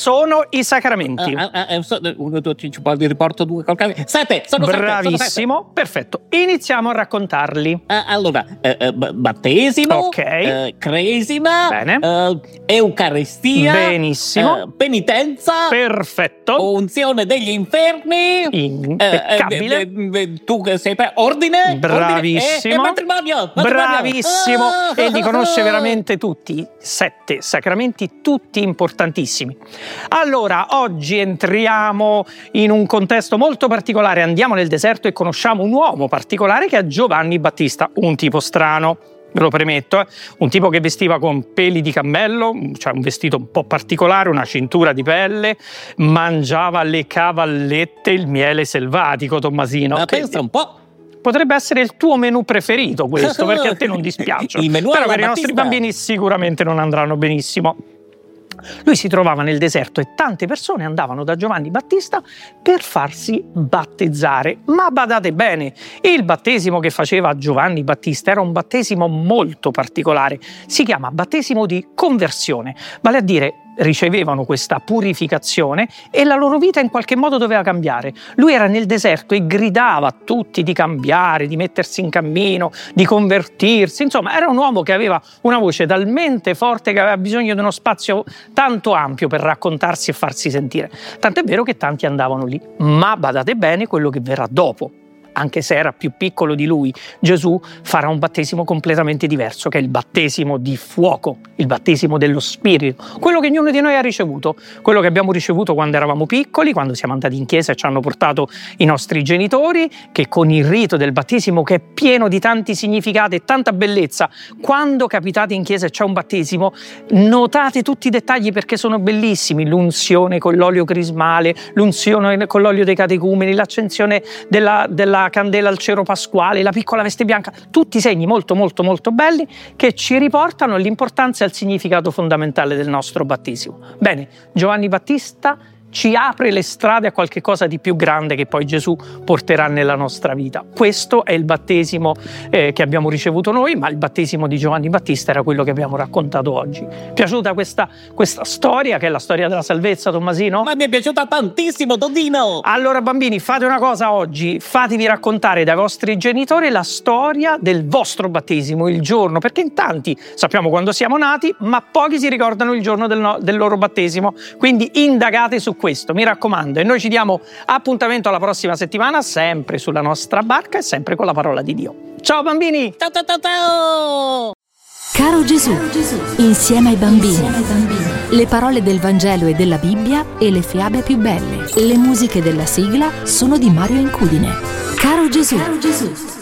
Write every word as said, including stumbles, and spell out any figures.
sono i sacramenti? Uh, uh, uh, so, uno, due, tre, ci riporto due, qualcosa. Sette, sono Bravissimo, sette, sono sette. Perfetto. Iniziamo a raccontarli. Uh, allora, uh, uh, b- battesimo, ok, uh, cresima, bene, uh, Eucaristia, benissimo, uh, penitenza, perfetto, unzione degli inferni, impeccabile, uh, uh, uh, tu che sei per ordine, bravissimo, ordine, e, e matrimonio, matrimonio, bravissimo, ah, e li conosce veramente tutti, sette sacramenti, tutti importantissimi. Allora, oggi entriamo in un contesto molto particolare, andiamo nel deserto e conosciamo un uomo particolare che è Giovanni Battista, un tipo strano, ve lo premetto, eh? Un tipo che vestiva con peli di cammello, cioè un vestito un po' particolare, una cintura di pelle, mangiava le cavallette, il miele selvatico, Tommasino. Ma pensa un po'. Potrebbe essere il tuo menù preferito questo, perché a te non dispiace. Il menù però alla per i nostri Battista bambini sicuramente non andranno benissimo. Lui si trovava nel deserto e tante persone andavano da Giovanni Battista per farsi battezzare. Ma badate bene, il battesimo che faceva Giovanni Battista era un battesimo molto particolare. Si chiama battesimo di conversione, vale a dire ricevevano questa purificazione e la loro vita in qualche modo doveva cambiare. Lui era nel deserto e gridava a tutti di cambiare, di mettersi in cammino, di convertirsi. Insomma, era un uomo che aveva una voce talmente forte che aveva bisogno di uno spazio tanto ampio per raccontarsi e farsi sentire. Tant'è vero che tanti andavano lì. Ma badate bene quello che verrà dopo. Anche se era più piccolo di lui, Gesù farà un battesimo completamente diverso, che è il battesimo di fuoco, il battesimo dello Spirito, quello che ognuno di noi ha ricevuto, quello che abbiamo ricevuto quando eravamo piccoli, quando siamo andati in chiesa e ci hanno portato i nostri genitori, che con il rito del battesimo, che è pieno di tanti significati e tanta bellezza, quando capitate in chiesa e c'è un battesimo, notate tutti i dettagli perché sono bellissimi: l'unzione con l'olio crismale, l'unzione con l'olio dei catecumeni, l'accensione della, della candela al cero pasquale, la piccola veste bianca, tutti segni molto molto molto belli che ci riportano all'importanza e al significato fondamentale del nostro battesimo. Bene, Giovanni Battista ci apre le strade a qualche cosa di più grande che poi Gesù porterà nella nostra vita. Questo è il battesimo eh, che abbiamo ricevuto noi, ma il battesimo di Giovanni Battista era quello che abbiamo raccontato oggi. Piaciuta questa, questa storia, che è la storia della salvezza, Tommasino? Ma mi è piaciuta tantissimo, Dodino! Allora bambini, fate una cosa oggi, fatevi raccontare dai vostri genitori la storia del vostro battesimo, il giorno, perché in tanti sappiamo quando siamo nati, ma pochi si ricordano il giorno del, no, del loro battesimo, quindi indagate su questo, mi raccomando, e noi ci diamo appuntamento alla prossima settimana, sempre sulla nostra barca e sempre con la parola di Dio. Ciao bambini! Ciao ciao ciao ciao! Caro Gesù, insieme ai bambini, le parole del Vangelo e della Bibbia e le fiabe più belle. Le musiche della sigla sono di Mario Incudine. Caro Gesù. Caro Gesù.